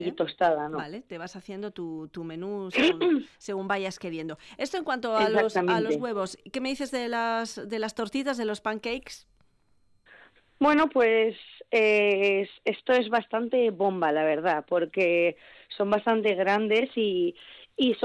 y tostada, ¿no? Vale, te vas haciendo tu menú según vayas queriendo. Esto en cuanto a los Exactamente. huevos. ¿Qué me dices de las tortitas, de los pancakes? Bueno, pues esto es bastante bomba, la verdad, porque son bastante grandes y